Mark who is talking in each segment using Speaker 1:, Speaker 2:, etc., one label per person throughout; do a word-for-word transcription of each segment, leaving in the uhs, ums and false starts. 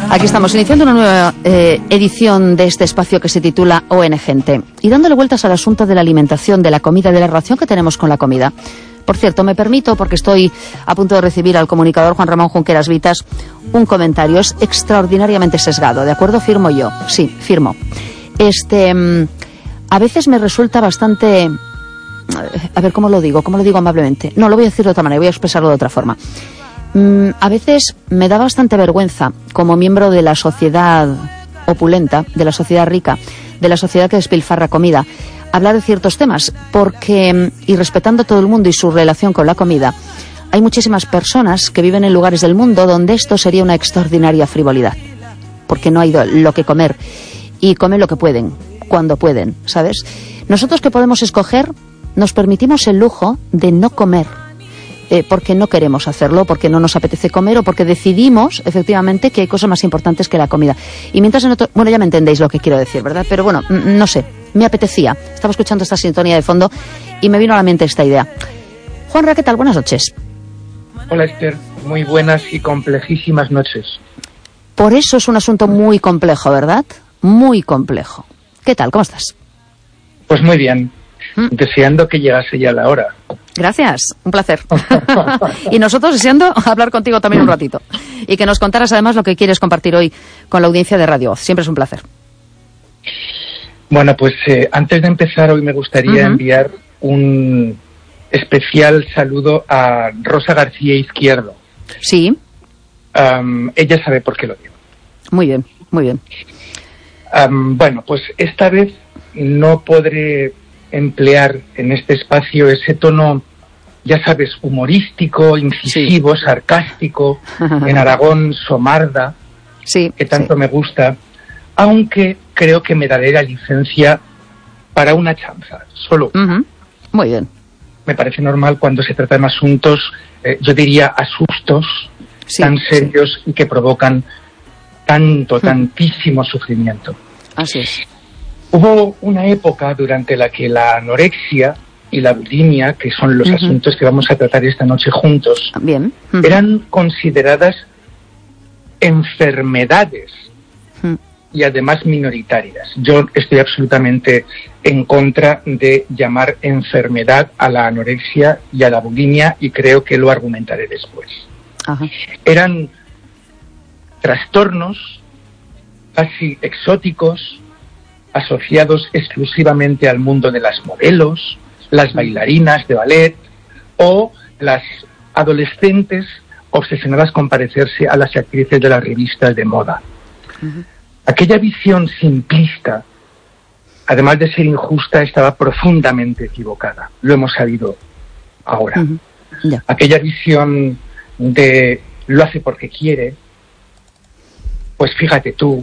Speaker 1: Aquí estamos, iniciando una nueva eh, edición de este espacio que se titula O N Gente y dándole vueltas al asunto de la alimentación, de la comida, de la relación que tenemos con la comida. Por cierto, me permito, porque estoy a punto de recibir al comunicador Juan Ramón Junqueras Vitas, un comentario. Es extraordinariamente sesgado, ¿de acuerdo? Firmo yo. Sí, firmo. Este, a veces me resulta bastante... A ver, ¿cómo lo digo? ¿Cómo lo digo amablemente? No, lo voy a decir de otra manera, voy a expresarlo de otra forma. Mm, a veces me da bastante vergüenza, como miembro de la sociedad opulenta, de la sociedad rica, de la sociedad que despilfarra comida, hablar de ciertos temas, porque, y respetando a todo el mundo y su relación con la comida, hay muchísimas personas que viven en lugares del mundo donde esto sería una extraordinaria frivolidad, porque no hay lo que comer, y comen lo que pueden, cuando pueden, ¿sabes? Nosotros que podemos escoger, nos permitimos el lujo de no comer, eh, porque no queremos hacerlo, porque no nos apetece comer o porque decidimos, efectivamente, que hay cosas más importantes que la comida. Y mientras en otro... Bueno, ya me entendéis lo que quiero decir, ¿verdad? Pero bueno, no sé, me apetecía. Estaba escuchando esta sintonía de fondo y me vino a la mente esta idea. Juanra, ¿qué tal? Buenas noches.
Speaker 2: Hola, Esther. Muy buenas y complejísimas noches.
Speaker 1: Por eso es un asunto muy complejo, ¿verdad? Muy complejo. ¿Qué tal? ¿Cómo estás?
Speaker 2: Pues muy bien. ¿Mm? Deseando que llegase ya la hora.
Speaker 1: Gracias, un placer. Y nosotros deseando hablar contigo también un ratito. Y que nos contaras además lo que quieres compartir hoy con la audiencia de Radio Voz. Siempre es un placer.
Speaker 2: Bueno, pues eh, antes de empezar hoy me gustaría uh-huh. enviar un especial saludo a Rosa García Izquierdo.
Speaker 1: Sí.
Speaker 2: Um, ella sabe por qué lo digo.
Speaker 1: Muy bien, muy bien.
Speaker 2: Um, bueno, pues esta vez no podré emplear en este espacio ese tono, ya sabes, humorístico, incisivo, sí. sarcástico, en Aragón, somarda,
Speaker 1: sí,
Speaker 2: que tanto
Speaker 1: sí.
Speaker 2: me gusta, aunque creo que me daré la licencia para una chanza, solo.
Speaker 1: Uh-huh. Muy bien.
Speaker 2: Me parece normal cuando se tratan asuntos, eh, yo diría, asustos, sí, tan serios sí. y que provocan tanto, uh-huh. tantísimo sufrimiento.
Speaker 1: Así es.
Speaker 2: Hubo una época durante la que la anorexia y la bulimia, que son los uh-huh. asuntos que vamos a tratar esta noche juntos,
Speaker 1: Bien. Uh-huh.
Speaker 2: eran consideradas enfermedades uh-huh. y además minoritarias. Yo estoy absolutamente en contra de llamar enfermedad a la anorexia y a la bulimia y creo que lo argumentaré después.
Speaker 1: Uh-huh.
Speaker 2: Eran trastornos casi exóticos, asociados exclusivamente al mundo de las modelos, las bailarinas de ballet o las adolescentes obsesionadas con parecerse a las actrices de las revistas de moda. Uh-huh. Aquella visión simplista, además de ser injusta, estaba profundamente equivocada. Lo hemos sabido ahora.
Speaker 1: Uh-huh. Yeah.
Speaker 2: Aquella visión de lo hace porque quiere, pues fíjate tú,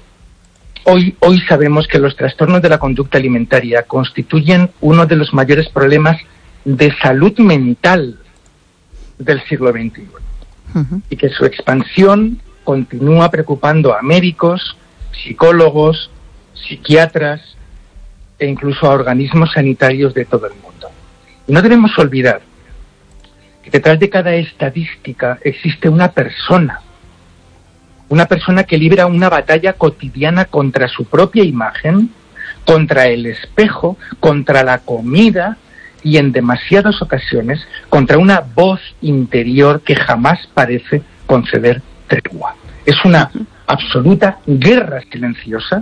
Speaker 2: Hoy, hoy sabemos que los trastornos de la conducta alimentaria constituyen uno de los mayores problemas de salud mental del siglo veintiuno. Uh-huh. Y que su expansión continúa preocupando a médicos, psicólogos, psiquiatras e incluso a organismos sanitarios de todo el mundo. Y no debemos olvidar que detrás de cada estadística existe una persona. Una persona que libra una batalla cotidiana contra su propia imagen, contra el espejo, contra la comida y en demasiadas ocasiones contra una voz interior que jamás parece conceder tregua. Es una absoluta guerra silenciosa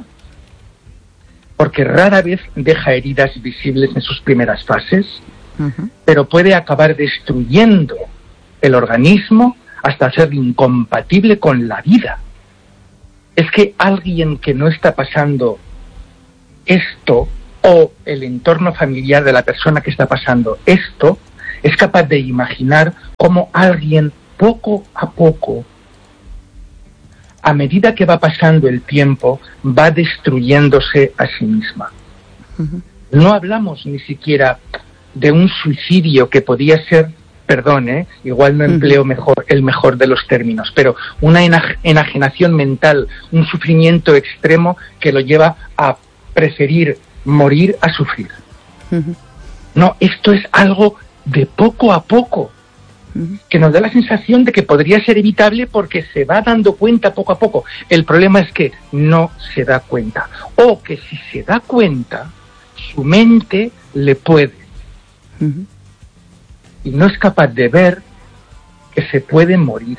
Speaker 2: porque rara vez deja heridas visibles en sus primeras fases, uh-huh. pero puede acabar destruyendo el organismo hasta hacerlo incompatible con la vida. Es que alguien que no está pasando esto, o el entorno familiar de la persona que está pasando esto, es capaz de imaginar cómo alguien poco a poco, a medida que va pasando el tiempo, va destruyéndose a sí misma. Uh-huh. No hablamos ni siquiera de un suicidio que podía ser, perdón, ¿eh? igual no empleo mejor el mejor de los términos, pero una enaj- enajenación mental, un sufrimiento extremo que lo lleva a preferir morir a sufrir. Uh-huh. No, esto es algo de poco a poco. uh-huh. que nos da la sensación de que podría ser evitable porque se va dando cuenta poco a poco. El problema es que no se da cuenta, o que si se da cuenta, su mente le puede. Uh-huh. Y no es capaz de ver que se puede morir.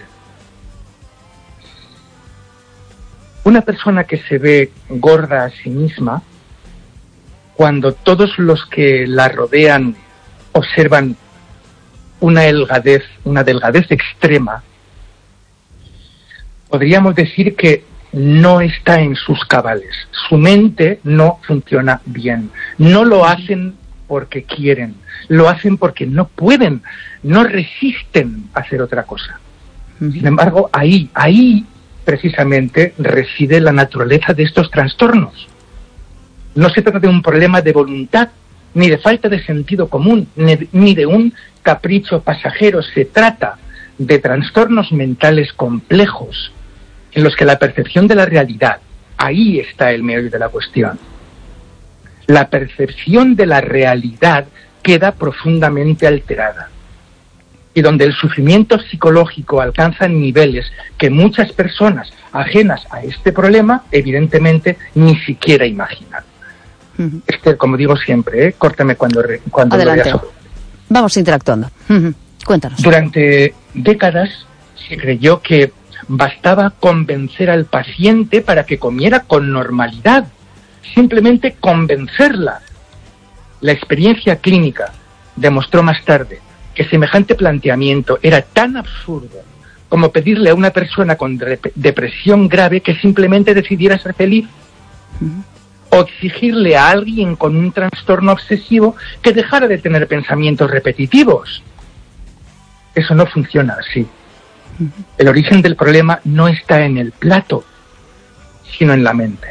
Speaker 2: Una persona que se ve gorda a sí misma, cuando todos los que la rodean observan una delgadez, una delgadez extrema, podríamos decir que no está en sus cabales. Su mente no funciona bien. No lo hacen porque quieren, lo hacen porque no pueden, no resisten a hacer otra cosa. Sin embargo, ahí, ahí precisamente reside la naturaleza de estos trastornos. No se trata de un problema de voluntad, ni de falta de sentido común, ni de un capricho pasajero. Se trata de trastornos mentales complejos en los que la percepción de la realidad, ahí está el meollo de la cuestión. La percepción de la realidad queda profundamente alterada, y donde el sufrimiento psicológico alcanza niveles que muchas personas ajenas a este problema, evidentemente, ni siquiera imaginan. Uh-huh. Esther, como digo siempre, ¿eh? Córtame cuando, re, cuando
Speaker 1: Adelante.
Speaker 2: lo veas.
Speaker 1: Vamos interactuando. Uh-huh. Cuéntanos.
Speaker 2: Durante décadas se creyó que bastaba convencer al paciente para que comiera con normalidad. Simplemente convencerla. La experiencia clínica demostró más tarde que semejante planteamiento era tan absurdo como pedirle a una persona con rep- depresión grave que simplemente decidiera ser feliz. Uh-huh. O exigirle a alguien con un trastorno obsesivo que dejara de tener pensamientos repetitivos. Eso no funciona así. Uh-huh. El origen del problema no está en el plato, sino en la mente.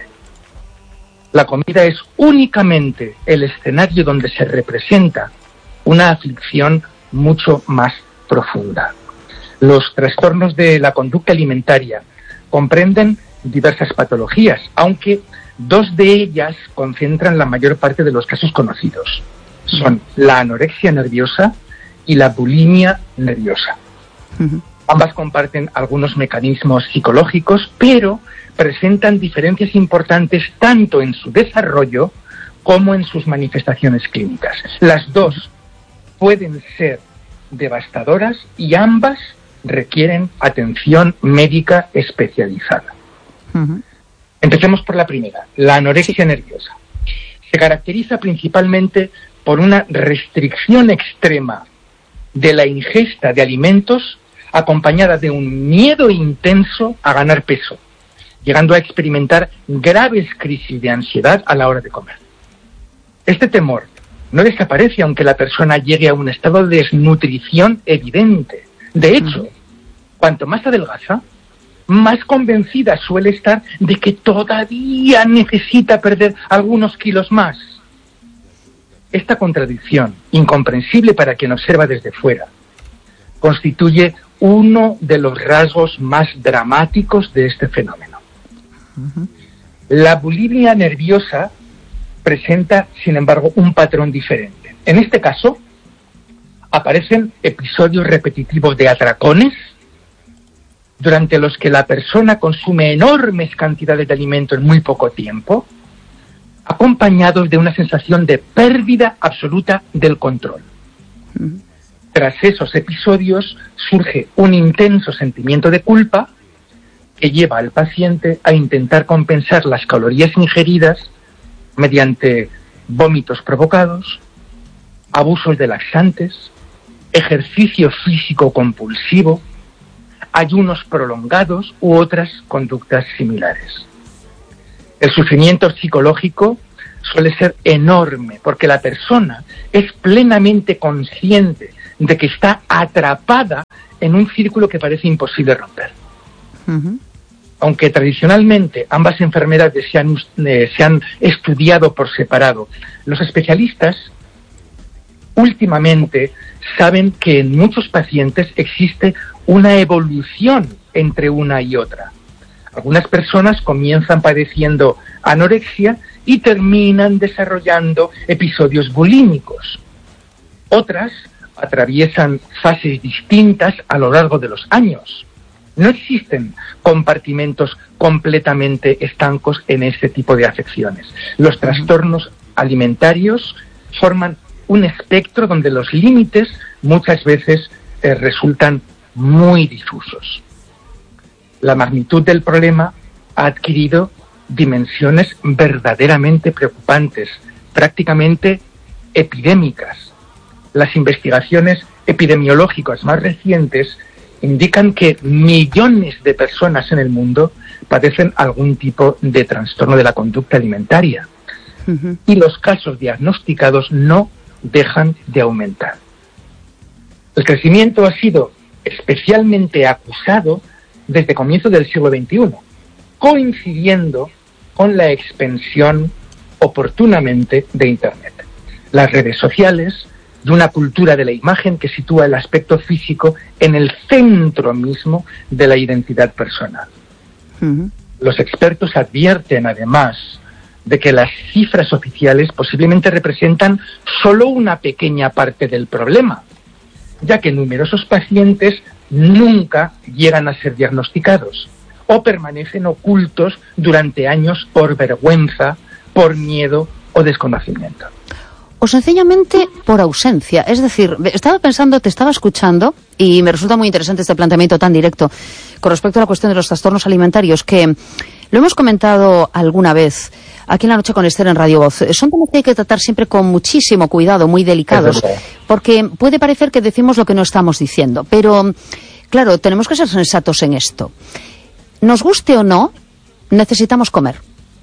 Speaker 2: La comida es únicamente el escenario donde se representa una aflicción mucho más profunda. Los trastornos de la conducta alimentaria comprenden diversas patologías, aunque dos de ellas concentran la mayor parte de los casos conocidos. Son la anorexia nerviosa y la bulimia nerviosa. Uh-huh. Ambas comparten algunos mecanismos psicológicos, pero presentan diferencias importantes tanto en su desarrollo como en sus manifestaciones clínicas. Las dos pueden ser devastadoras y ambas requieren atención médica especializada. Uh-huh. Empecemos por la primera, la anorexia sí. nerviosa. Se caracteriza principalmente por una restricción extrema de la ingesta de alimentos acompañada de un miedo intenso a ganar peso, llegando a experimentar graves crisis de ansiedad a la hora de comer. Este temor no desaparece aunque la persona llegue a un estado de desnutrición evidente. De hecho, uh-huh. cuanto más adelgaza, más convencida suele estar de que todavía necesita perder algunos kilos más. Esta contradicción, incomprensible para quien observa desde fuera, constituye uno de los rasgos más dramáticos de este fenómeno. Uh-huh. La bulimia nerviosa presenta, sin embargo, un patrón diferente. En este caso, aparecen episodios repetitivos de atracones, durante los que la persona consume enormes cantidades de alimento en muy poco tiempo, acompañados de una sensación de pérdida absoluta del control. Uh-huh. Tras esos episodios surge un intenso sentimiento de culpa que lleva al paciente a intentar compensar las calorías ingeridas mediante vómitos provocados, abusos de laxantes, ejercicio físico compulsivo, ayunos prolongados u otras conductas similares. El sufrimiento psicológico suele ser enorme porque la persona es plenamente consciente de que está atrapada en un círculo que parece imposible romper. Uh-huh. Aunque tradicionalmente ambas enfermedades se han, eh, se han estudiado por separado, los especialistas últimamente saben que en muchos pacientes existe una evolución entre una y otra. Algunas personas comienzan padeciendo anorexia y terminan desarrollando episodios bulímicos. Otras atraviesan fases distintas a lo largo de los años. No existen compartimentos completamente estancos en este tipo de afecciones. Los trastornos alimentarios forman un espectro donde los límites muchas veces eh, resultan muy difusos. La magnitud del problema ha adquirido dimensiones verdaderamente preocupantes, prácticamente epidémicas. Las investigaciones epidemiológicas más recientes indican que millones de personas en el mundo padecen algún tipo de trastorno de la conducta alimentaria. Uh-huh. Y los casos diagnosticados no dejan de aumentar. El crecimiento ha sido especialmente acusado desde comienzos del siglo veintiuno, coincidiendo con la expansión oportunamente de Internet. Las redes sociales, de una cultura de la imagen que sitúa el aspecto físico en el centro mismo de la identidad personal. Uh-huh. Los expertos advierten, además, de que las cifras oficiales posiblemente representan solo una pequeña parte del problema, ya que numerosos pacientes nunca llegan a ser diagnosticados o permanecen ocultos durante años por vergüenza, por miedo o desconocimiento.
Speaker 1: O sencillamente por ausencia. Es decir, estaba pensando, te estaba escuchando, y me resulta muy interesante este planteamiento tan directo con respecto a la cuestión de los trastornos alimentarios, que lo hemos comentado alguna vez aquí en La Noche con Esther en Radio Voz. Son temas que hay que tratar siempre con muchísimo cuidado, muy delicados, porque puede parecer que decimos lo que no estamos diciendo. Pero, claro, tenemos que ser sensatos en esto. Nos guste o no, necesitamos comer.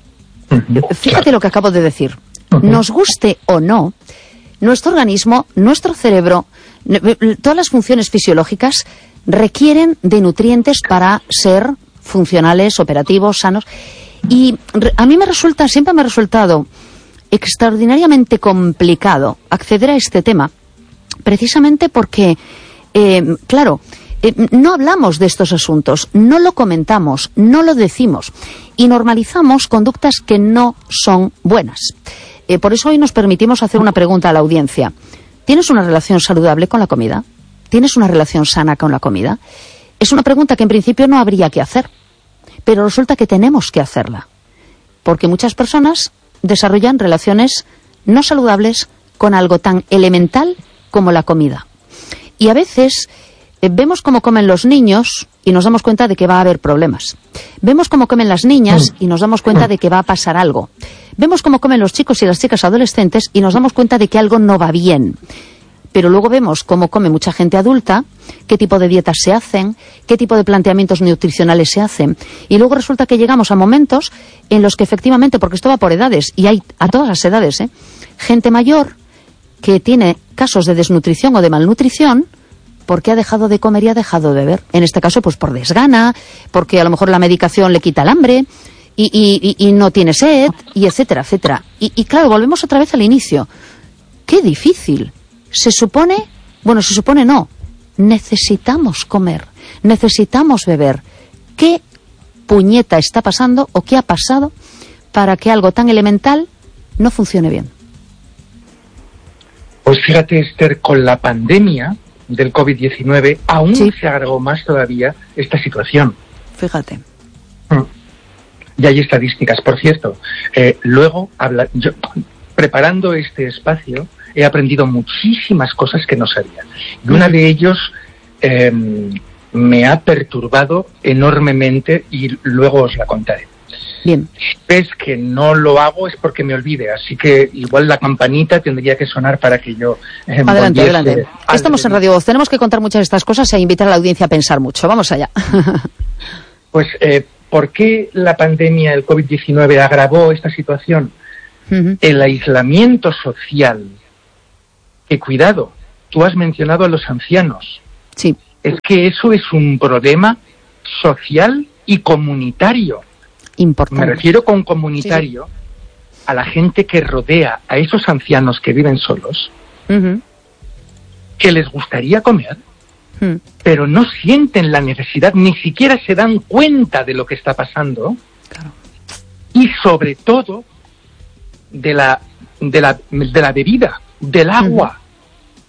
Speaker 1: Fíjate lo que acabo de decir. Nos guste o no, nuestro organismo, nuestro cerebro, todas las funciones fisiológicas requieren de nutrientes para ser funcionales, operativos, sanos. Y a mí me resulta, siempre me ha resultado extraordinariamente complicado acceder a este tema, precisamente porque, eh, claro, eh, no hablamos de estos asuntos, no lo comentamos, no lo decimos y normalizamos conductas que no son buenas. Eh, por eso hoy nos permitimos hacer una pregunta a la audiencia. ¿Tienes una relación saludable con la comida? ¿Tienes una relación sana con la comida? Es una pregunta que en principio no habría que hacer, pero resulta que tenemos que hacerla, porque muchas personas desarrollan relaciones no saludables con algo tan elemental como la comida. Y a veces eh, vemos cómo comen los niños y nos damos cuenta de que va a haber problemas. Vemos cómo comen las niñas y nos damos cuenta de que va a pasar algo. Vemos cómo comen los chicos y las chicas adolescentes y nos damos cuenta de que algo no va bien. Pero luego vemos cómo come mucha gente adulta, qué tipo de dietas se hacen, qué tipo de planteamientos nutricionales se hacen. Y luego resulta que llegamos a momentos en los que efectivamente, porque esto va por edades, y hay a todas las edades, ¿eh? gente mayor que tiene casos de desnutrición o de malnutrición porque ha dejado de comer y ha dejado de beber. En este caso, pues por desgana, porque a lo mejor la medicación le quita el hambre y, y, y no tiene sed, y etcétera, etcétera. Y, y claro, volvemos otra vez al inicio. ¡Qué difícil! Se supone, bueno, se supone no, necesitamos comer, necesitamos beber. ¿Qué puñeta está pasando o qué ha pasado para que algo tan elemental no funcione bien?
Speaker 2: Pues fíjate, Esther, con la pandemia del covid diecinueve aún sí. se agravó más todavía esta situación.
Speaker 1: Fíjate.
Speaker 2: Y hay estadísticas, por cierto. Eh, luego, habla, yo, preparando este espacio, he aprendido muchísimas cosas que no sabía. Y una de ellos eh, me ha perturbado enormemente y luego os la contaré.
Speaker 1: Bien.
Speaker 2: Si ves que no lo hago es porque me olvide, así que igual la campanita tendría que sonar para que yo... Eh,
Speaker 1: adelante, adelante. Estamos en Radio Voz, tenemos que contar muchas de estas cosas e invitar a la audiencia a pensar mucho. Vamos allá.
Speaker 2: Pues, eh, ¿por qué la pandemia, el covid diecinueve, agravó esta situación? Uh-huh. El aislamiento social. Que cuidado, tú has mencionado a los ancianos.
Speaker 1: Sí.
Speaker 2: Es que eso es un problema social y comunitario.
Speaker 1: Importante.
Speaker 2: Me refiero con comunitario sí. a la gente que rodea a esos ancianos que viven solos, uh-huh. que les gustaría comer, uh-huh. pero no sienten la necesidad, ni siquiera se dan cuenta de lo que está pasando,
Speaker 1: claro.
Speaker 2: y sobre todo de la, de la, de la bebida, del agua. Uh-huh.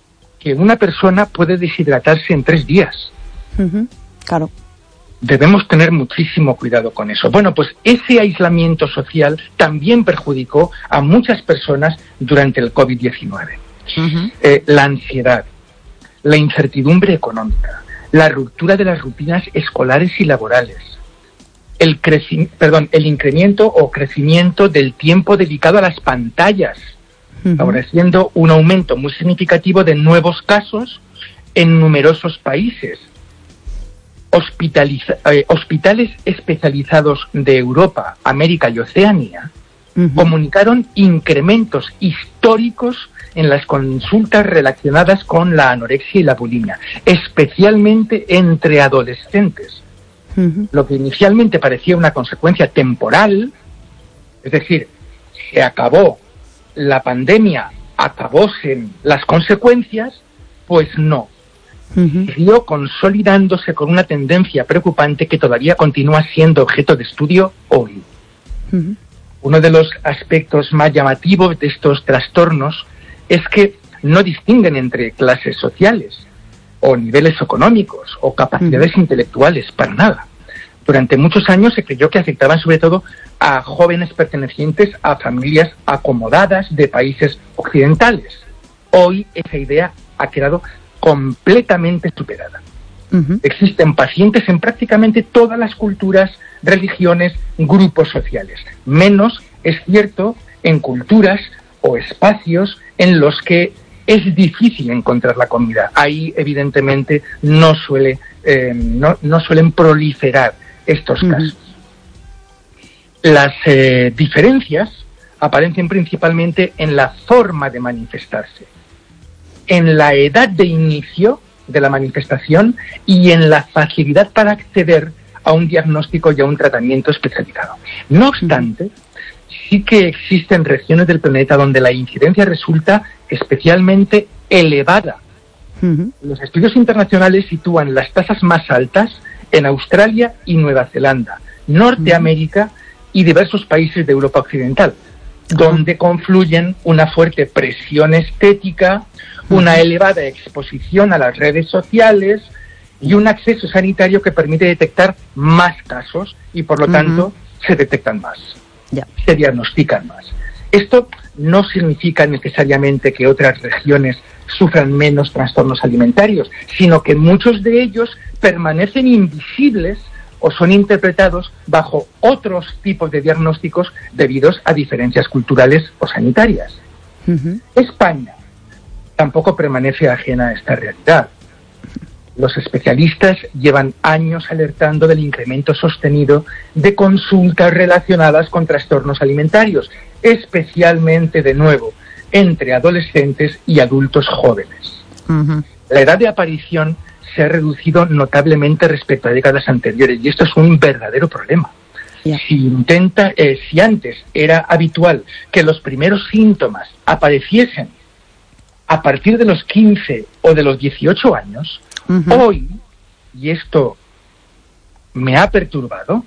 Speaker 2: que una persona puede deshidratarse en tres días.
Speaker 1: Uh-huh. Claro.
Speaker 2: Debemos tener muchísimo cuidado con eso. Bueno, pues ese aislamiento social también perjudicó a muchas personas durante el covid diecinueve. Uh-huh. Eh, la ansiedad, la incertidumbre económica, la ruptura de las rutinas escolares y laborales, el creci- perdón, el incremento o crecimiento del tiempo dedicado a las pantallas, uh-huh. favoreciendo un aumento muy significativo de nuevos casos en numerosos países. Hospitaliza- eh, hospitales especializados de Europa, América y Oceanía uh-huh. comunicaron incrementos históricos en las consultas relacionadas con la anorexia y la bulimia, especialmente entre adolescentes. Uh-huh. Lo que inicialmente parecía una consecuencia temporal, es decir, se acabó la pandemia, acabóse las consecuencias, pues no. Uh-huh. Siguió consolidándose con una tendencia preocupante que todavía continúa siendo objeto de estudio hoy. Uh-huh. Uno de los aspectos más llamativos de estos trastornos es que no distinguen entre clases sociales o niveles económicos o capacidades uh-huh. intelectuales, para nada. Durante muchos años se creyó que afectaban sobre todo a jóvenes pertenecientes a familias acomodadas de países occidentales. Hoy esa idea ha quedado completamente superada. Uh-huh. Existen pacientes en prácticamente todas las culturas, religiones, grupos sociales. Menos, es cierto, en culturas o espacios en los que es difícil encontrar la comida. Ahí, evidentemente, no suele, eh, no, no suelen proliferar estos uh-huh. casos. Las eh, diferencias aparecen principalmente en la forma de manifestarse, en la edad de inicio de la manifestación y en la facilidad para acceder a un diagnóstico y a un tratamiento especializado. No obstante, sí que existen regiones del planeta donde la incidencia resulta especialmente elevada. Uh-huh. Los estudios internacionales sitúan las tasas más altas en Australia y Nueva Zelanda, Norteamérica uh-huh. y diversos países de Europa Occidental, uh-huh. donde confluyen una fuerte presión estética, una elevada exposición a las redes sociales y un acceso sanitario que permite detectar más casos y, por lo uh-huh. tanto, se detectan más, yeah. se diagnostican más. Esto no significa necesariamente que otras regiones sufran menos trastornos alimentarios, sino que muchos de ellos permanecen invisibles o son interpretados bajo otros tipos de diagnósticos debidos a diferencias culturales o sanitarias. Uh-huh. España tampoco permanece ajena a esta realidad. Los especialistas llevan años alertando del incremento sostenido de consultas relacionadas con trastornos alimentarios, especialmente, de nuevo, entre adolescentes y adultos jóvenes. Uh-huh. La edad de aparición se ha reducido notablemente respecto a décadas anteriores, y esto es un verdadero problema. Yeah. Si intenta, eh, si antes era habitual que los primeros síntomas apareciesen a partir de los quince o de los dieciocho años, uh-huh. hoy, y esto me ha perturbado,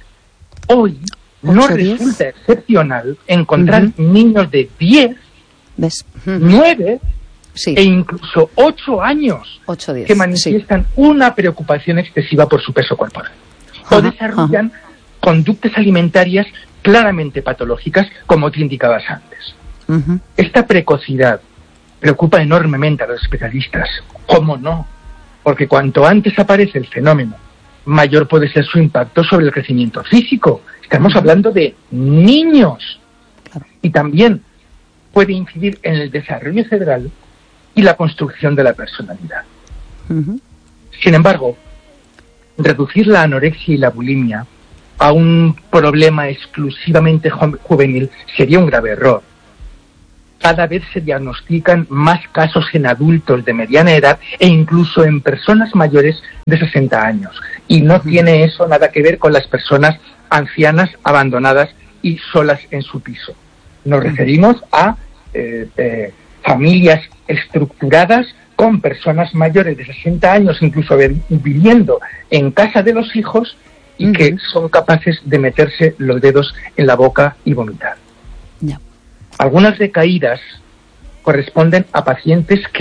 Speaker 2: hoy no resulta excepcional encontrar uh-huh. niños de diez, ¿ves? Uh-huh. nueve sí. e incluso ocho años ocho, diez, que manifiestan sí. una preocupación excesiva por su peso corporal. Uh-huh. O desarrollan uh-huh. conductas alimentarias claramente patológicas, como te indicabas antes. Uh-huh. Esta precocidad preocupa enormemente a los especialistas. ¿Cómo no? Porque cuanto antes aparece el fenómeno, mayor puede ser su impacto sobre el crecimiento físico. Estamos hablando de niños. Claro. Y también puede incidir en el desarrollo cerebral y la construcción de la personalidad. Uh-huh. Sin embargo, reducir la anorexia y la bulimia a un problema exclusivamente ju- juvenil sería un grave error. Cada vez se diagnostican más casos en adultos de mediana edad e incluso en personas mayores de sesenta años. Y no uh-huh. tiene eso nada que ver con las personas ancianas, abandonadas y solas en su piso. Nos uh-huh. referimos a eh, eh, familias estructuradas con personas mayores de sesenta años, incluso viviendo en casa de los hijos, y uh-huh. que son capaces de meterse los dedos en la boca y vomitar. Yeah. Algunas recaídas corresponden a pacientes que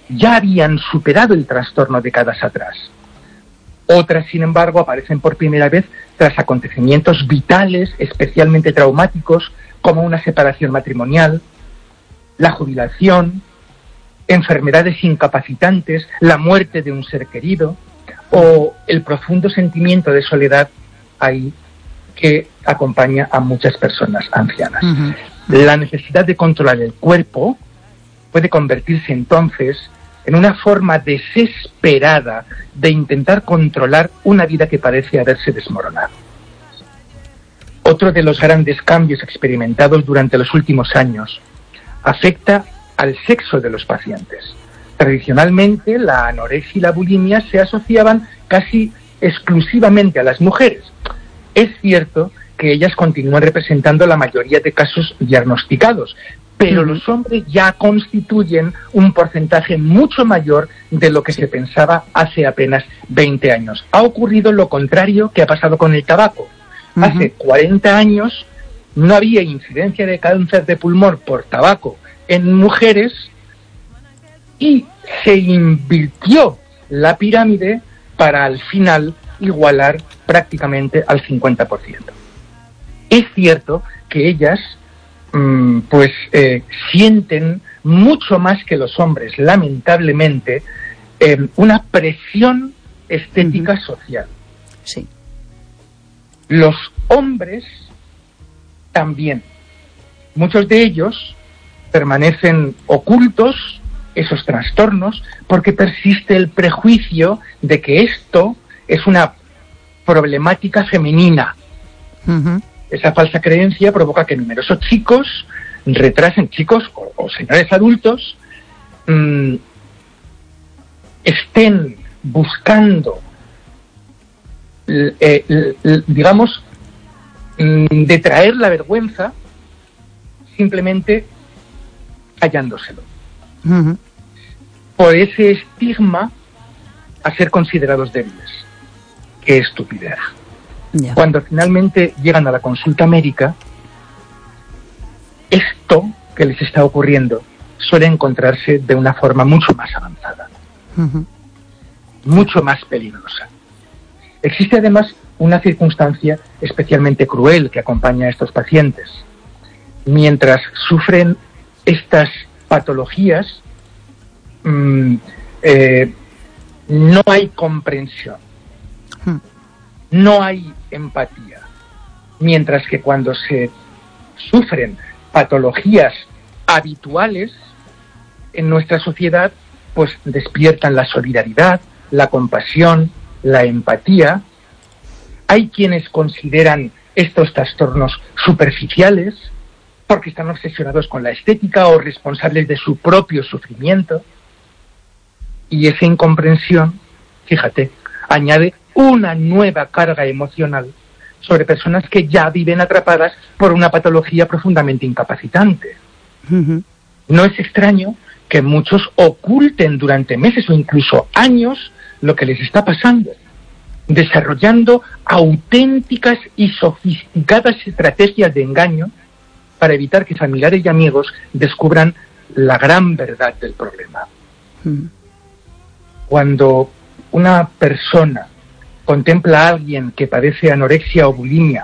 Speaker 2: ya habían superado el trastorno décadas atrás. Otras, sin embargo, aparecen por primera vez tras acontecimientos vitales, especialmente traumáticos, como una separación matrimonial, la jubilación, enfermedades incapacitantes, la muerte de un ser querido o el profundo sentimiento de soledad ahí que acompaña a muchas personas ancianas. Uh-huh. La necesidad de controlar el cuerpo puede convertirse entonces en una forma desesperada de intentar controlar una vida que parece haberse desmoronado. Otro de los grandes cambios experimentados durante los últimos años afecta al sexo de los pacientes. Tradicionalmente, la anorexia y la bulimia se asociaban casi exclusivamente a las mujeres. Es cierto que ellas continúan representando la mayoría de casos diagnosticados, pero los hombres ya constituyen un porcentaje mucho mayor de lo que se pensaba hace apenas veinte años. Ha ocurrido lo contrario que ha pasado con el tabaco. Uh-huh. Hace cuarenta años no había incidencia de cáncer de pulmón por tabaco en mujeres y se invirtió la pirámide para al final igualar prácticamente al cincuenta por ciento. Es cierto que ellas mmm, pues eh, sienten mucho más que los hombres, lamentablemente, eh, una presión estética uh-huh. social.
Speaker 1: Sí.
Speaker 2: Los hombres también. Muchos de ellos permanecen ocultos, esos trastornos, porque persiste el prejuicio de que esto es una problemática femenina. Uh-huh. Esa falsa creencia provoca que numerosos chicos retrasen, chicos o, o señores adultos, mmm, estén buscando, eh, eh, digamos, mmm, detraer la vergüenza simplemente hallándoselo. Uh-huh. Por ese estigma a ser considerados débiles. ¡Qué estupidez! Yeah. Cuando finalmente llegan a la consulta médica, esto que les está ocurriendo suele encontrarse de una forma mucho más avanzada, uh-huh. mucho más peligrosa. Existe además una circunstancia especialmente cruel que acompaña a estos pacientes. Mientras sufren estas patologías, mmm, eh, no hay comprensión, hmm. no hay empatía, mientras que cuando se sufren patologías habituales en nuestra sociedad, pues despiertan la solidaridad, la compasión, la empatía. Hay quienes consideran estos trastornos superficiales porque están obsesionados con la estética o responsables de su propio sufrimiento. Y esa incomprensión, fíjate, añade una nueva carga emocional sobre personas que ya viven atrapadas por una patología profundamente incapacitante. Uh-huh. No es extraño que muchos oculten durante meses o incluso años lo que les está pasando, desarrollando auténticas y sofisticadas estrategias de engaño para evitar que familiares y amigos descubran la gran verdad del problema. Uh-huh. Cuando una persona contempla a alguien que padece anorexia o bulimia,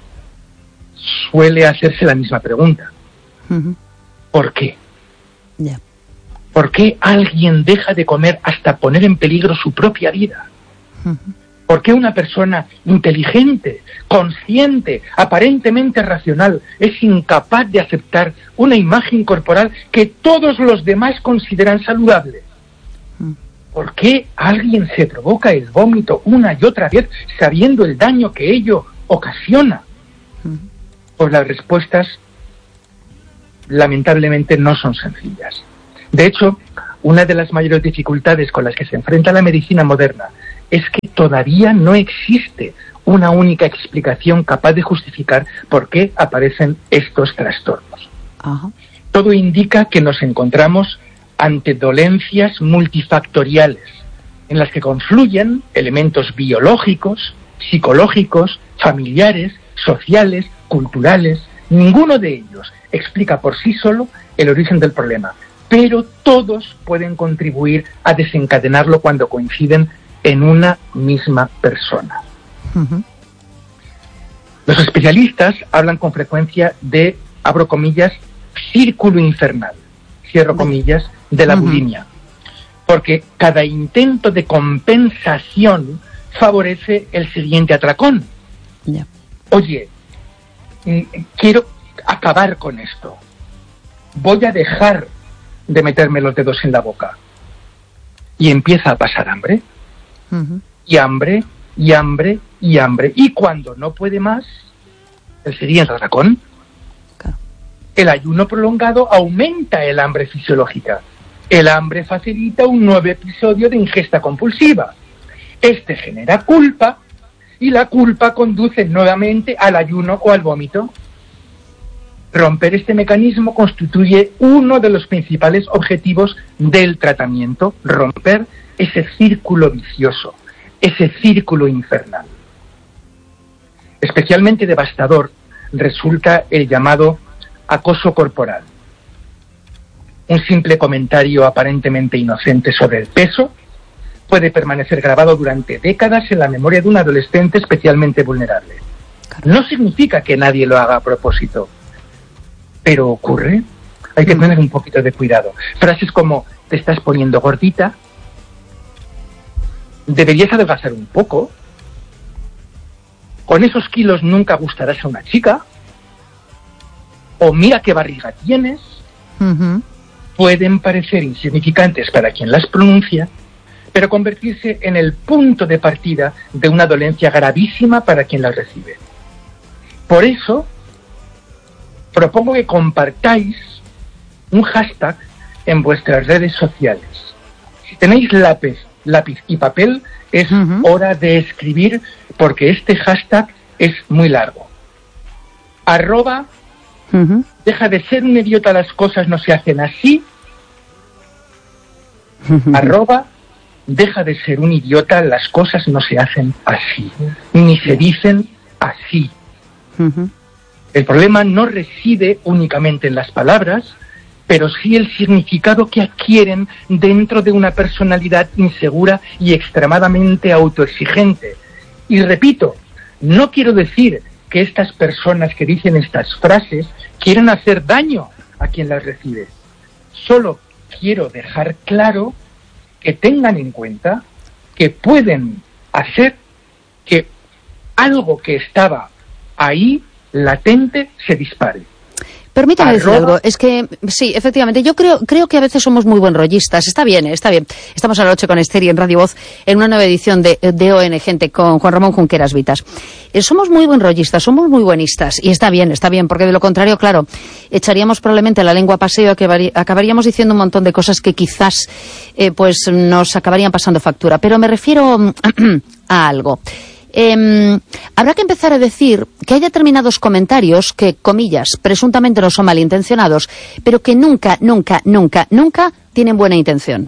Speaker 2: suele hacerse la misma pregunta. Uh-huh. ¿Por qué? Yeah. ¿Por qué alguien deja de comer hasta poner en peligro su propia vida? Uh-huh. ¿Por qué una persona inteligente, consciente, aparentemente racional, es incapaz de aceptar una imagen corporal que todos los demás consideran saludable? Uh-huh. ¿Por qué alguien se provoca el vómito una y otra vez sabiendo el daño que ello ocasiona? Uh-huh. Pues las respuestas lamentablemente no son sencillas. De hecho, una de las mayores dificultades con las que se enfrenta la medicina moderna es que todavía no existe una única explicación capaz de justificar por qué aparecen estos trastornos. Uh-huh. Todo indica que nos encontramos ante dolencias multifactoriales, en las que confluyen elementos biológicos, psicológicos, familiares, sociales, culturales. Ninguno de ellos explica por sí solo el origen del problema, pero todos pueden contribuir a desencadenarlo cuando coinciden en una misma persona. Uh-huh. Los especialistas hablan con frecuencia de, abro comillas, círculo infernal, cierro comillas, de la uh-huh. bulimia, porque cada intento de compensación favorece el siguiente atracón. Yeah. Oye, quiero acabar con esto, voy a dejar de meterme los dedos en la boca, y empieza a pasar hambre, uh-huh. y hambre, y hambre, y hambre, y cuando no puede más, el siguiente atracón, claro. El ayuno prolongado aumenta el hambre fisiológica, el hambre facilita un nuevo episodio de ingesta compulsiva, este genera culpa, y la culpa conduce nuevamente al ayuno o al vómito. Romper este mecanismo constituye uno de los principales objetivos del tratamiento, romper ese círculo vicioso, ese círculo infernal. Especialmente devastador resulta el llamado acoso corporal. Un simple comentario aparentemente inocente sobre el peso puede permanecer grabado durante décadas en la memoria de un adolescente especialmente vulnerable. No significa que nadie lo haga a propósito, pero ocurre. Hay que tener un poquito de cuidado. Frases como, te estás poniendo gordita, deberías adelgazar un poco, con esos kilos nunca gustarás a una chica, o mira qué barriga tienes, uh-huh. pueden parecer insignificantes para quien las pronuncia, pero convertirse en el punto de partida de una dolencia gravísima para quien las recibe. Por eso, propongo que compartáis un hashtag en vuestras redes sociales. Si tenéis lápiz, lápiz y papel, es uh-huh. hora de escribir, porque este hashtag es muy largo. Arroba, uh-huh. deja de ser un idiota, las cosas no se hacen así. Uh-huh. Arroba, deja de ser un idiota, las cosas no se hacen así, ni se dicen así. Uh-huh. El problema no reside únicamente en las palabras, pero sí el significado que adquieren dentro de una personalidad insegura y extremadamente autoexigente. Y repito, no quiero decir que estas personas que dicen estas frases quieran hacer daño a quien las recibe. Solo quiero dejar claro que tengan en cuenta que pueden hacer que algo que estaba ahí latente se dispare.
Speaker 1: Permítame decir algo, es que sí, efectivamente, yo creo creo que a veces somos muy buenrollistas, está bien, está bien. Estamos a la noche con Esther y en Radio Voz en una nueva edición de, de O N Gente con Juan Ramón Junqueras Vitas. Eh, somos muy buenrollistas, somos muy buenistas y está bien, está bien, porque de lo contrario, claro, echaríamos probablemente la lengua a paseo, que acabaríamos diciendo un montón de cosas que quizás eh, pues nos acabarían pasando factura. Pero me refiero a algo. Eh, habrá que empezar a decir que hay determinados comentarios que, comillas, presuntamente no son malintencionados, pero que nunca, nunca, nunca, nunca tienen buena intención.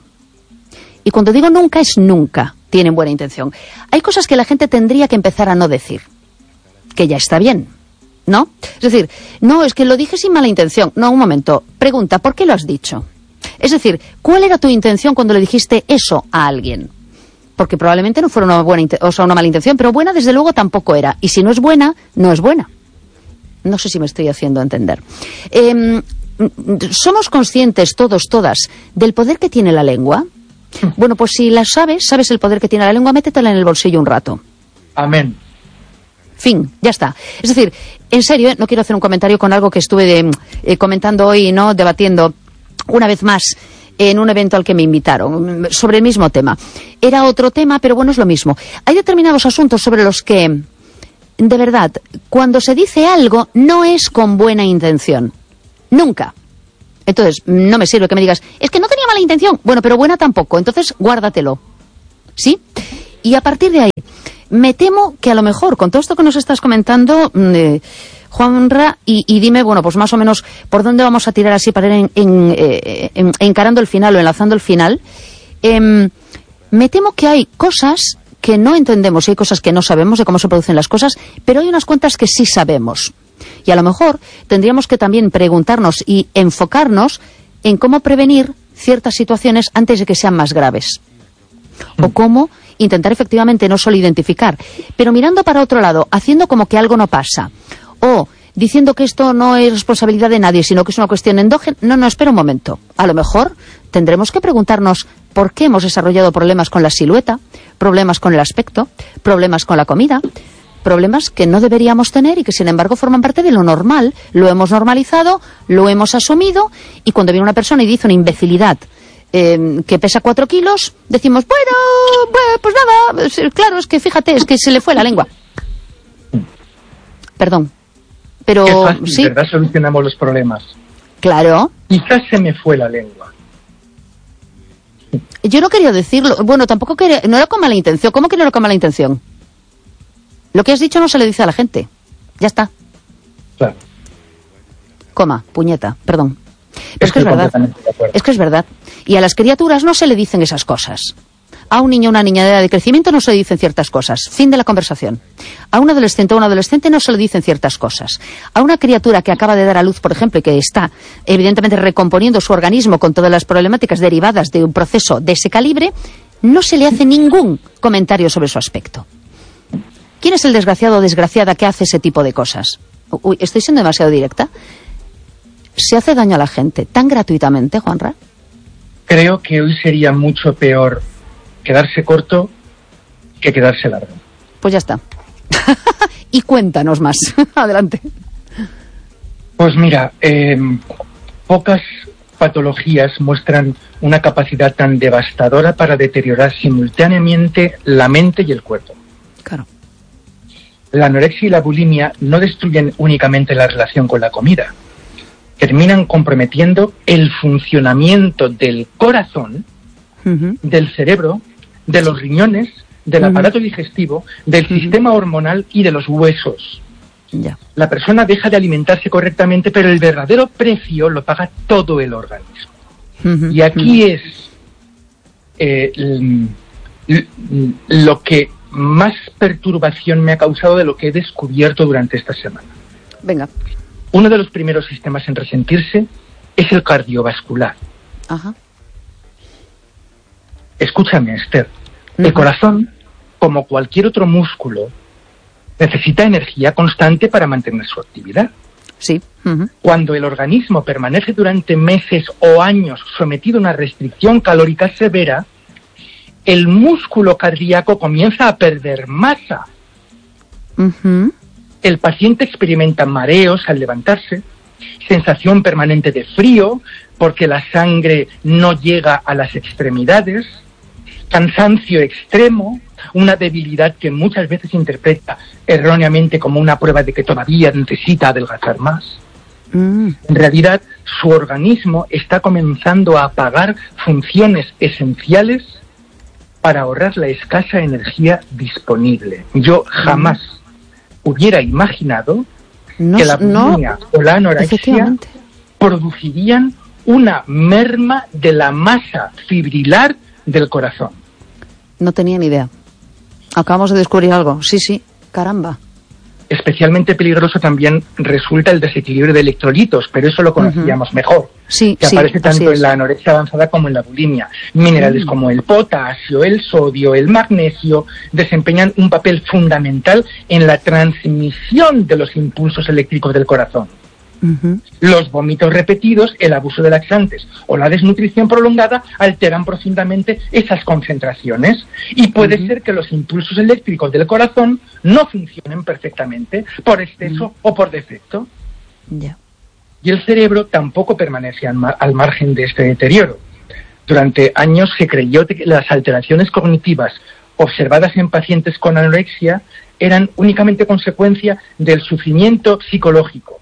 Speaker 1: Y cuando digo nunca, es nunca tienen buena intención. Hay cosas que la gente tendría que empezar a no decir, que ya está bien, ¿no? Es decir, no, es que lo dije sin mala intención. No, un momento, pregunta, ¿por qué lo has dicho? Es decir, ¿cuál era tu intención cuando le dijiste eso a alguien? Porque probablemente no fuera una buena, o sea, una mala intención, pero buena desde luego tampoco era. Y si no es buena, no es buena. No sé si me estoy haciendo entender. Eh, ¿Somos conscientes todos, todas, del poder que tiene la lengua? Bueno, pues si la sabes, sabes el poder que tiene la lengua, métetela en el bolsillo un rato.
Speaker 2: Amén.
Speaker 1: Fin, ya está. Es decir, en serio, ¿eh? No quiero hacer un comentario con algo que estuve de, eh, comentando hoy, ¿no? Debatiendo una vez más en un evento al que me invitaron, sobre el mismo tema. Era otro tema, pero bueno, es lo mismo. Hay determinados asuntos sobre los que, de verdad, cuando se dice algo, no es con buena intención. Nunca. Entonces, no me sirve que me digas, es que no tenía mala intención. Bueno, pero buena tampoco. Entonces, guárdatelo. ¿Sí? Y a partir de ahí, me temo que a lo mejor, con todo esto que nos estás comentando, eh, Juanra, y, y dime, bueno, pues más o menos por dónde vamos a tirar así para ir en, en, eh, en, encarando el final o enlazando el final. Eh, me temo que hay cosas que no entendemos y hay cosas que no sabemos de cómo se producen las cosas, pero hay unas cuantas que sí sabemos. Y a lo mejor tendríamos que también preguntarnos y enfocarnos en cómo prevenir ciertas situaciones antes de que sean más graves. O cómo intentar efectivamente no solo identificar, pero mirando para otro lado, haciendo como que algo no pasa. O diciendo que esto no es responsabilidad de nadie, sino que es una cuestión endógena. No, no, espera un momento. A lo mejor tendremos que preguntarnos por qué hemos desarrollado problemas con la silueta, problemas con el aspecto, problemas con la comida, problemas que no deberíamos tener y que sin embargo forman parte de lo normal. Lo hemos normalizado, lo hemos asumido, y cuando viene una persona y dice una imbecilidad eh, que pesa cuatro kilos, decimos, bueno, bueno, pues nada, claro, es que fíjate, es que se le fue la lengua. Perdón. Pero
Speaker 2: qué fácil,
Speaker 1: sí,
Speaker 2: ¿verdad? Solucionamos los problemas.
Speaker 1: Claro.
Speaker 2: Quizás se me fue la lengua.
Speaker 1: Yo no quería decirlo. Bueno, tampoco quería. No era con mala intención. ¿Cómo que no era con mala intención? Lo que has dicho no se le dice a la gente. Ya está.
Speaker 2: Claro.
Speaker 1: Coma, puñeta, perdón. Pero es que es verdad.
Speaker 2: De
Speaker 1: es que es verdad. Y a las criaturas no se le dicen esas cosas. A un niño o una niña de edad de crecimiento no se le dicen ciertas cosas. Fin de la conversación. A un adolescente o un adolescente no se le dicen ciertas cosas. A una criatura que acaba de dar a luz, por ejemplo, y que está evidentemente recomponiendo su organismo con todas las problemáticas derivadas de un proceso de ese calibre, no se le hace ningún comentario sobre su aspecto. ¿Quién es el desgraciado o desgraciada que hace ese tipo de cosas? Uy, estoy siendo demasiado directa. ¿Se hace daño a la gente tan gratuitamente, Juanra?
Speaker 2: Creo que hoy sería mucho peor quedarse corto que quedarse largo.
Speaker 1: Pues ya está. Y cuéntanos más. Adelante.
Speaker 2: Pues mira, eh, pocas patologías muestran una capacidad tan devastadora para deteriorar simultáneamente la mente y el cuerpo.
Speaker 1: Claro.
Speaker 2: La anorexia y la bulimia no destruyen únicamente la relación con la comida. Terminan comprometiendo el funcionamiento del corazón, uh-huh. del cerebro, de los riñones, del uh-huh. aparato digestivo, del uh-huh. sistema hormonal y de los huesos.
Speaker 1: Ya.
Speaker 2: La persona deja de alimentarse correctamente, pero el verdadero precio lo paga todo el organismo. Uh-huh. Y aquí uh-huh. es eh, l- l- lo que más perturbación me ha causado de lo que he descubierto durante esta semana.
Speaker 1: Venga.
Speaker 2: Uno de los primeros sistemas en resentirse es el cardiovascular.
Speaker 1: Ajá.
Speaker 2: Escúchame, Esther. Uh-huh. El corazón, como cualquier otro músculo, necesita energía constante para mantener su actividad.
Speaker 1: Sí. Uh-huh.
Speaker 2: Cuando el organismo permanece durante meses o años sometido a una restricción calórica severa, el músculo cardíaco comienza a perder masa.
Speaker 1: Uh-huh.
Speaker 2: El paciente experimenta mareos al levantarse, sensación permanente de frío porque la sangre no llega a las extremidades, cansancio extremo, una debilidad que muchas veces interpreta erróneamente como una prueba de que todavía necesita adelgazar más. Mm. En realidad, su organismo está comenzando a apagar funciones esenciales para ahorrar la escasa energía disponible. Yo jamás mm. hubiera imaginado no, que la bulimia no, o la anorexia producirían una merma de la masa fibrilar del corazón.
Speaker 1: No tenía ni idea. Acabamos de descubrir algo. Sí, sí, caramba.
Speaker 2: Especialmente peligroso también resulta el desequilibrio de electrolitos, pero eso lo conocíamos uh-huh. mejor.
Speaker 1: Sí,
Speaker 2: que
Speaker 1: sí,
Speaker 2: aparece tanto en la anorexia avanzada como en la bulimia. Minerales uh-huh. como el potasio, el sodio, el magnesio desempeñan un papel fundamental en la transmisión de los impulsos eléctricos del corazón. Uh-huh. Los vómitos repetidos, el abuso de laxantes o la desnutrición prolongada alteran profundamente esas concentraciones y puede uh-huh. ser que los impulsos eléctricos del corazón no funcionen perfectamente por exceso uh-huh. o por defecto.
Speaker 1: Yeah.
Speaker 2: Y el cerebro tampoco permanece al, mar- al margen de este deterioro. Durante años se creyó que las alteraciones cognitivas observadas en pacientes con anorexia eran únicamente consecuencia del sufrimiento psicológico.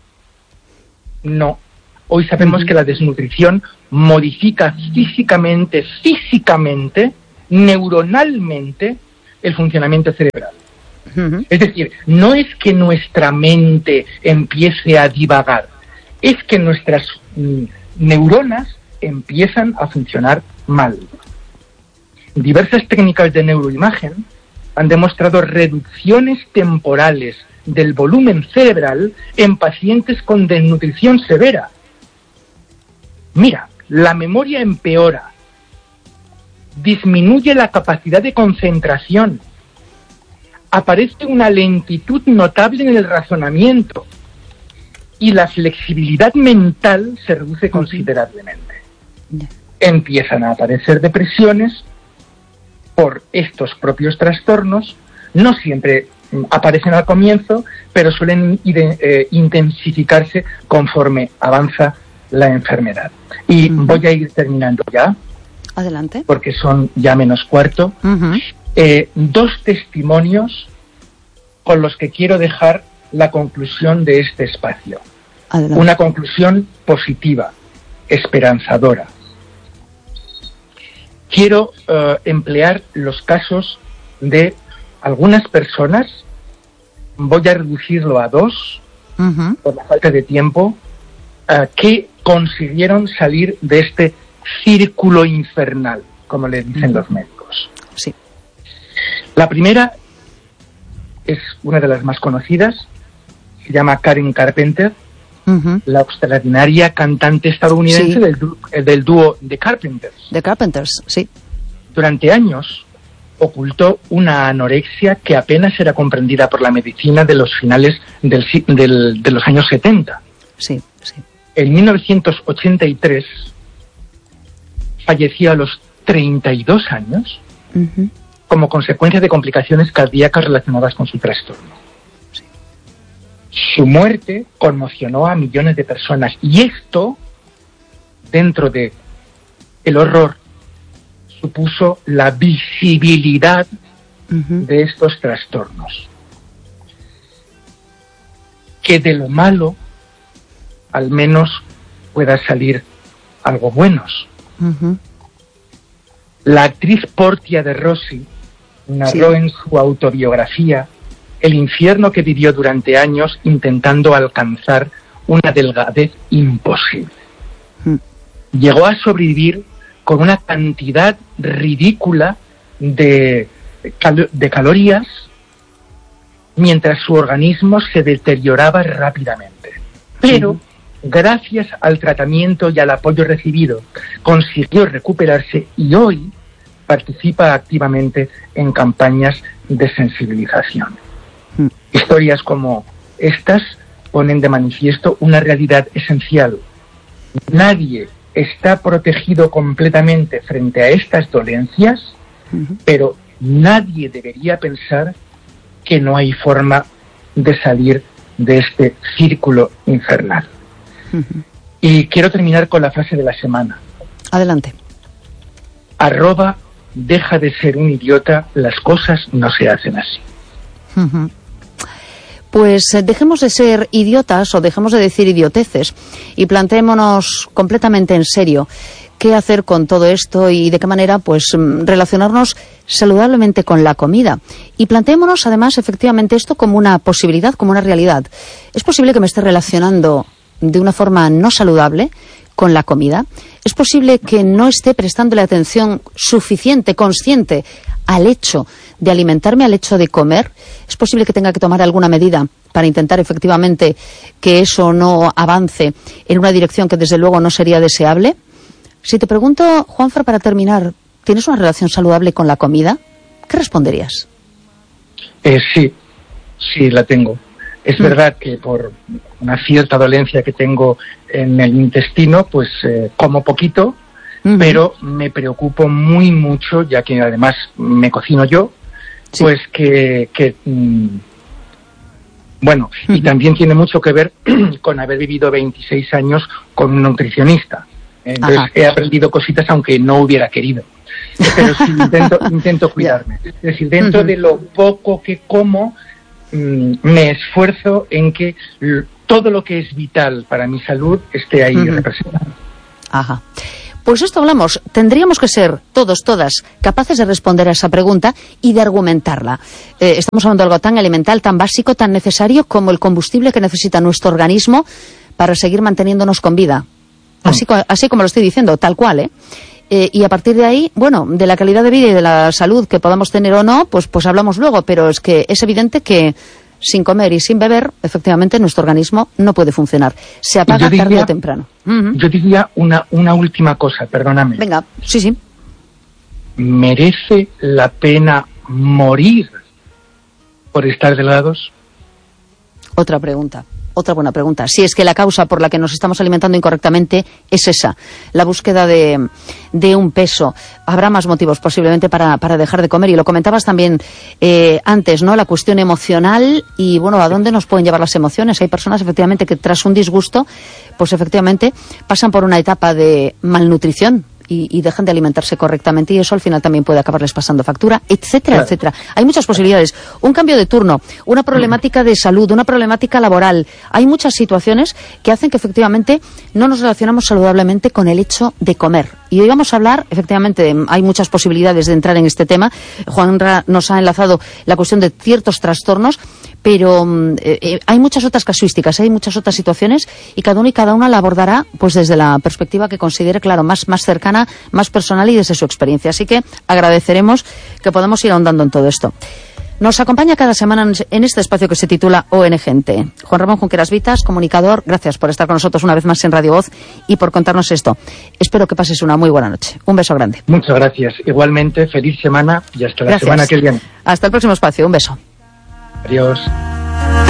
Speaker 2: No. Hoy sabemos uh-huh. que la desnutrición modifica físicamente, físicamente, neuronalmente, el funcionamiento cerebral. Uh-huh. Es decir, no es que nuestra mente empiece a divagar, es que nuestras mm, neuronas empiezan a funcionar mal. Diversas técnicas de neuroimagen han demostrado reducciones temporales del volumen cerebral en pacientes con desnutrición severa. Mira, la memoria empeora, disminuye la capacidad de concentración, aparece una lentitud notable en el razonamiento y la flexibilidad mental se reduce considerablemente. Empiezan a aparecer depresiones por estos propios trastornos, no siempre aparecen al comienzo, pero suelen eh, intensificarse conforme avanza la enfermedad. Y uh-huh. voy a ir terminando ya.
Speaker 1: Adelante.
Speaker 2: Porque son ya menos cuarto. Uh-huh. Eh, dos testimonios con los que quiero dejar la conclusión de este espacio. Adelante. Una conclusión positiva, esperanzadora. Quiero uh, emplear los casos de algunas personas, voy a reducirlo a dos, uh-huh. por la falta de tiempo, uh, que consiguieron salir de este círculo infernal, como le dicen uh-huh. los médicos.
Speaker 1: Sí.
Speaker 2: La primera es una de las más conocidas, se llama Karen Carpenter, uh-huh. la extraordinaria cantante estadounidense sí. del, del dúo The Carpenters.
Speaker 1: The Carpenters, sí.
Speaker 2: Durante años ocultó una anorexia que apenas era comprendida por la medicina de los finales del, del, de los años setenta.
Speaker 1: Sí, sí.
Speaker 2: En mil novecientos ochenta y tres falleció a los treinta y dos años uh-huh. como consecuencia de complicaciones cardíacas relacionadas con su trastorno. Sí. Su muerte conmocionó a millones de personas y esto, dentro de el horror, supuso la visibilidad uh-huh. de estos trastornos. Que de lo malo, al menos, pueda salir algo buenos. Uh-huh. La actriz Portia de Rossi narró sí. en su autobiografía el infierno que vivió durante años intentando alcanzar una delgadez imposible. Uh-huh. Llegó a sobrevivir con una cantidad ridícula de, cal- de calorías mientras su organismo se deterioraba rápidamente. Pero, sí. gracias al tratamiento y al apoyo recibido, consiguió recuperarse y hoy participa activamente en campañas de sensibilización. Mm. Historias como estas ponen de manifiesto una realidad esencial. Nadie está protegido completamente frente a estas dolencias, uh-huh. pero nadie debería pensar que no hay forma de salir de este círculo infernal. Uh-huh. Y quiero terminar con la frase de la semana.
Speaker 1: Adelante.
Speaker 2: Arroba, deja de ser un idiota, las cosas no se hacen así.
Speaker 1: Uh-huh. Pues dejemos de ser idiotas o dejemos de decir idioteces y planteémonos completamente en serio qué hacer con todo esto y de qué manera pues relacionarnos saludablemente con la comida. Y planteémonos además efectivamente esto como una posibilidad, como una realidad. ¿Es posible que me esté relacionando de una forma no saludable con la comida? ¿Es posible que no esté prestándole atención suficiente, consciente al hecho de alimentarme, al hecho de comer? ¿Es posible que tenga que tomar alguna medida para intentar efectivamente que eso no avance en una dirección que desde luego no sería deseable? Si te pregunto, Juanfran, para terminar, ¿tienes una relación saludable con la comida? ¿Qué responderías?
Speaker 2: Eh, sí, sí la tengo. Es mm. verdad que por una cierta dolencia que tengo en el intestino, pues eh, como poquito, uh-huh. pero me preocupo muy mucho, ya que además me cocino yo, sí. pues que, que mmm, bueno, uh-huh. y también tiene mucho que ver con haber vivido veintiséis años con un nutricionista. Entonces Ajá. he aprendido cositas aunque no hubiera querido. Pero sí intento, intento cuidarme. Es decir, dentro uh-huh. de lo poco que como, mmm, me esfuerzo en que l- todo lo que es vital para mi salud esté ahí uh-huh. representado.
Speaker 1: Ajá. Pues esto hablamos. Tendríamos que ser todos, todas, capaces de responder a esa pregunta y de argumentarla. Eh, estamos hablando de algo tan elemental, tan básico, tan necesario como el combustible que necesita nuestro organismo para seguir manteniéndonos con vida. Así, uh-huh. así como lo estoy diciendo, tal cual, ¿eh? Eh, y a partir de ahí, bueno, de la calidad de vida y de la salud que podamos tener o no, pues, pues hablamos luego, pero es que es evidente que sin comer y sin beber, efectivamente nuestro organismo no puede funcionar. Se apaga diría, tarde o temprano. Uh-huh.
Speaker 2: Yo diría una, una última cosa, perdóname.
Speaker 1: Venga, sí, sí.
Speaker 2: ¿Merece la pena morir por estar delgados?
Speaker 1: Otra pregunta. Otra buena pregunta. Si es que la causa por la que nos estamos alimentando incorrectamente es esa, la búsqueda de, de un peso. Habrá más motivos posiblemente para, para dejar de comer. Y lo comentabas también eh, antes, ¿no? La cuestión emocional y, bueno, ¿a dónde nos pueden llevar las emociones? Hay personas, efectivamente, que tras un disgusto, pues efectivamente pasan por una etapa de malnutrición. Y, y dejan de alimentarse correctamente y eso al final también puede acabarles pasando factura, etcétera, claro. etcétera. Hay muchas posibilidades. Un cambio de turno, una problemática de salud, una problemática laboral. Hay muchas situaciones que hacen que efectivamente no nos relacionamos saludablemente con el hecho de comer. Y hoy vamos a hablar, efectivamente, hay muchas posibilidades de entrar en este tema. Juanra nos ha enlazado la cuestión de ciertos trastornos, pero eh, hay muchas otras casuísticas, hay muchas otras situaciones y cada uno y cada una la abordará pues desde la perspectiva que considere, claro, más, más cercana, más personal y desde su experiencia. Así que agradeceremos que podamos ir ahondando en todo esto. Nos acompaña cada semana en este espacio que se titula O N Gente. Juan Ramón Junqueras Vitas, comunicador, gracias por estar con nosotros una vez más en Radio Voz y por contarnos esto. Espero que pases una muy buena noche. Un beso grande.
Speaker 2: Muchas gracias. Igualmente, feliz semana y hasta la
Speaker 1: gracias.
Speaker 2: semana que viene.
Speaker 1: Hasta el próximo espacio. Un beso.
Speaker 2: Adiós.